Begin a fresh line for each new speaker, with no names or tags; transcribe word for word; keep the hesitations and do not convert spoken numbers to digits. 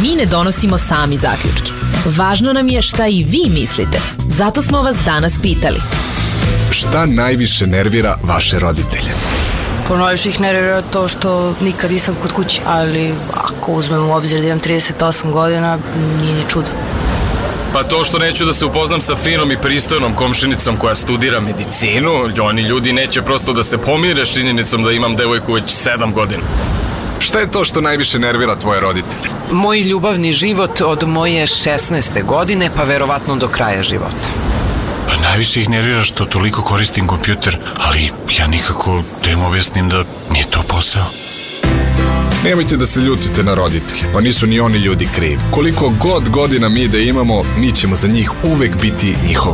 mi ne donosimo sami zaključke. Važno nam je šta i vi mislite. Zato smo vas danas pitali.
Šta najviše nervira vaše roditelje?
Po najviše ih nervira to što nikad nisam kod kuće, ali ako uzmem u obzir da imam trideset osam godina, nije ni čudo.
Pa to što neću da se upoznam sa finom i pristojnom komšinicom koja studira medicinu, oni ljudi neće prosto da se pomire s činjenicom da imam devojku već sedam godina.
Šta je to što najviše nervira tvoje roditelje?
Moj ljubavni život od moje šesnaeste godine, pa verovatno do kraja života.
Pa najviše ih nervira što toliko koristim kompjuter, ali ja nikako da im objasnim da mi je to posao.
Nemojte da se ljutite na roditelje, pa nisu ni oni ljudi krivi. Koliko god godina mi da imamo, mi ćemo za njih uvek biti njihova